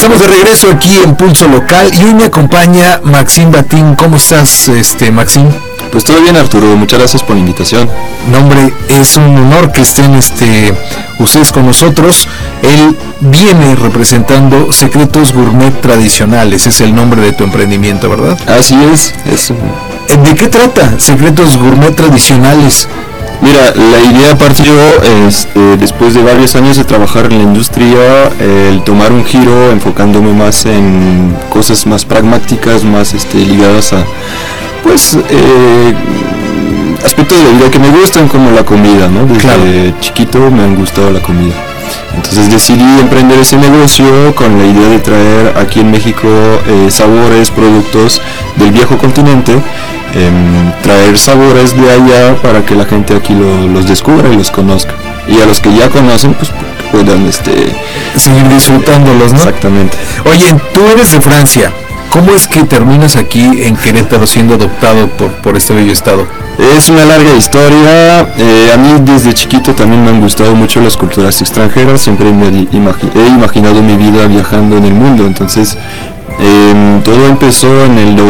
Estamos de regreso aquí en Pulso Local y hoy me acompaña Maxim Batín. ¿Cómo estás, Maxim? Pues todo bien, Arturo, muchas gracias por la invitación. No, hombre, es un honor que estén ustedes con nosotros. Él viene representando Secretos Gourmet Tradicionales, es el nombre de tu emprendimiento, ¿verdad? Así es. ¿De qué trata Secretos Gourmet Tradicionales? Mira, la idea partió después de varios años de trabajar en la industria, el tomar un giro enfocándome más en cosas más pragmáticas, más ligadas a aspectos de la vida que me gustan, como la comida, ¿no? Desde chiquito me han gustado la comida. Entonces decidí emprender ese negocio con la idea de traer aquí en México sabores, productos del viejo continente, traer sabores de allá para que la gente aquí los descubra y los conozca. Y a los que ya conocen, pues puedan seguir disfrutándolos, ¿no? Exactamente. Oye, tú eres de Francia. ¿Cómo es que terminas aquí en Querétaro siendo adoptado por este bello estado? Es una larga historia. A mí desde chiquito también me han gustado mucho las culturas extranjeras. Siempre he imaginado mi vida viajando en el mundo. Entonces todo empezó en el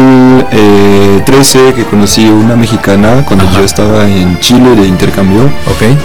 2013, que conocí una mexicana cuando yo estaba en Chile de intercambio. Okay.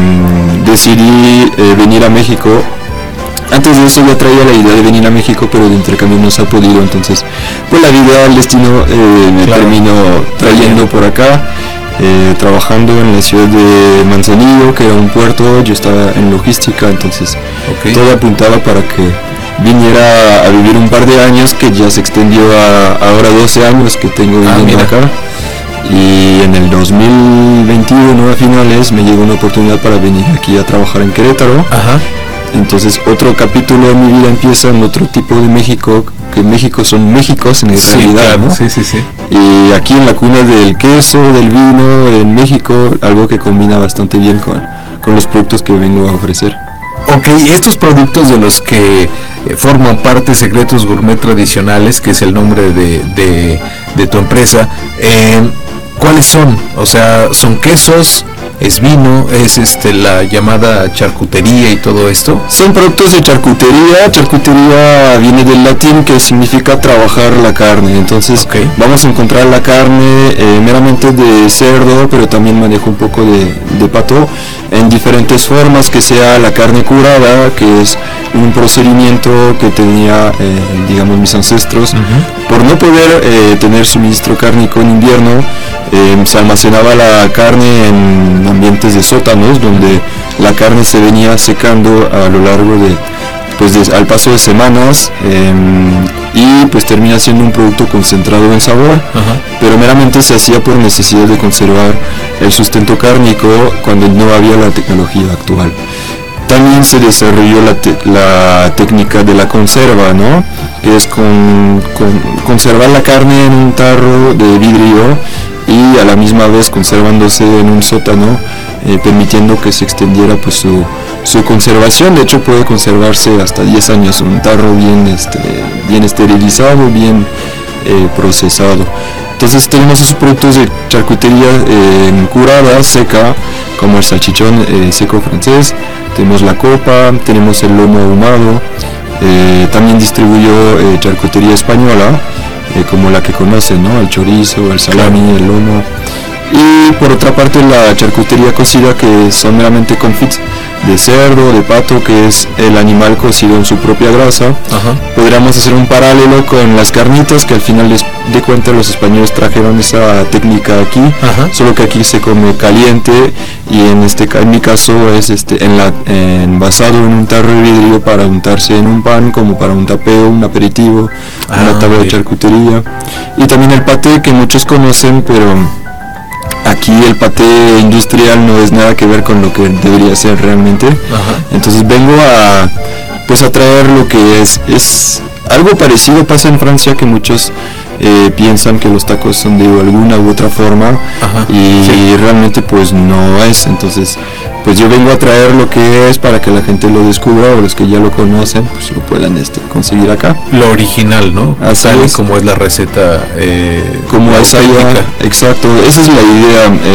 Decidí venir a México. Antes de eso ya traía la idea de venir a México, pero de intercambio no se ha podido, entonces pues la vida, el destino me terminó trayendo por acá, trabajando en la ciudad de Manzanillo, que era un puerto. Yo estaba en logística, entonces todo apuntaba para que viniera a vivir un par de años, que ya se extendió a ahora 12 años que tengo viviendo acá. Y en el 2021 a finales me llegó una oportunidad para venir aquí a trabajar en Querétaro. Ajá. Entonces otro capítulo de mi vida empieza en otro tipo de México, que México son Méxicos en realidad, claro, ¿no? Sí. Y aquí en la cuna del queso, del vino, en México, algo que combina bastante bien con los productos que vengo a ofrecer. Ok, estos productos de los que forman parte Secretos Gourmet Tradicionales, que es el nombre de tu empresa, ¿cuáles son? O sea, ¿son quesos? ¿Es vino? ¿Es la llamada charcutería y todo esto? Son productos de charcutería. Charcutería viene del latín, que significa trabajar la carne. Entonces vamos a encontrar la carne meramente de cerdo, pero también manejo un poco de pato en diferentes formas, que sea la carne curada, que es un procedimiento que tenía mis ancestros. Por no poder tener suministro cárnico en invierno, se almacenaba la carne en ambientes de sótanos, donde la carne se venía secando a lo largo al paso de semanas, y pues termina siendo un producto concentrado en sabor. Pero meramente se hacía por necesidad de conservar el sustento cárnico cuando no había la tecnología actual. También se desarrolló la técnica de la conserva, ¿no? Que es conservar la carne en un tarro de vidrio y a la misma vez conservándose en un sótano, permitiendo que se extendiera pues su conservación. De hecho puede conservarse hasta 10 años un tarro bien esterilizado, bien procesado. Entonces tenemos esos productos de charcutería curada, seca, como el salchichón seco francés. Tenemos la copa, tenemos el lomo ahumado. También distribuyo charcutería española, como la que conocen, ¿no? El chorizo, el salami, el lomo. Y por otra parte la charcutería cocida, que son meramente confits de cerdo, de pato, que es el animal cocido en su propia grasa. Podríamos hacer un paralelo con las carnitas, que al final de cuentas los españoles trajeron esa técnica aquí, solo que aquí se come caliente, y en mi caso es envasado en un tarro de vidrio para untarse en un pan, como para un tapeo, un aperitivo, una tabla de charcutería. Y también el paté, que muchos conocen, pero aquí el paté industrial no es nada que ver con lo que debería ser realmente. Entonces vengo a traer lo que es algo parecido. Pasa en Francia que muchos piensan que los tacos son de alguna u otra forma, y realmente pues no es. Entonces pues yo vengo a traer lo que es para que la gente lo descubra, o los que ya lo conocen pues lo puedan conseguir acá. Lo original, ¿no? Tal como es la receta como es allá. Exacto, esa es la idea.